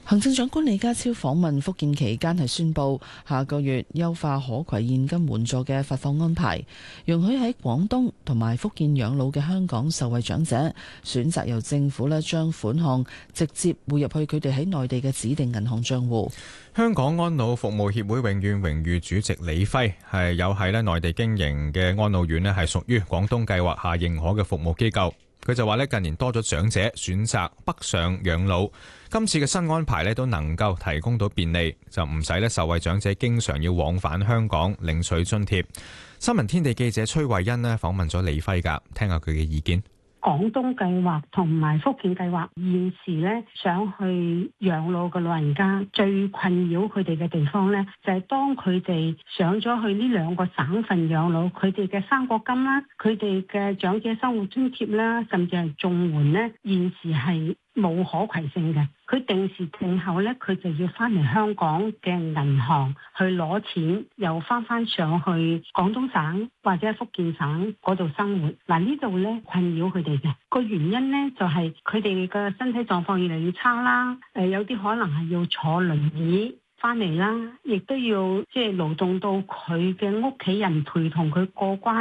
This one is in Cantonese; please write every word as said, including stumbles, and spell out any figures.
行政長官李家超訪問福建期間係宣布，下個月優化可攜現金援助嘅發放安排，容許喺廣東同埋福建養老嘅香港受惠長者選擇由政府咧將款項直接匯入去佢哋喺內地嘅指定銀行賬戶。 香港安老服務協會永遠榮譽主席李輝係有喺咧內地經營嘅安老院咧係屬於廣東計劃下認可嘅服務機構。佢就話咧，近年多咗長者選擇北上養老，今次嘅新安排咧都能夠提供到便利，就唔使咧受惠長者經常要往返香港領取津貼。新聞天地記者崔慧欣咧訪問咗李輝噶，聽下佢嘅意見。 廣東計劃同埋福建計劃現時咧想去養老嘅老人家，最困擾佢哋嘅地方咧，就係當佢哋上咗去呢兩個省份養老，佢哋嘅生果金啦，佢哋嘅長者生活津貼啦，甚至係綜援咧，現時係冇可攜性嘅。佢定時定候咧，佢就要翻嚟香港嘅銀行去攞錢，又翻翻上去廣東省或者福建省嗰度生活。嗱，呢度咧困擾佢哋嘅個原因咧，就係佢哋嘅身體狀況越嚟越差啦。誒，有啲可能係要坐輪椅翻嚟啦，亦都要即係勞動到佢嘅屋企人陪同佢過關。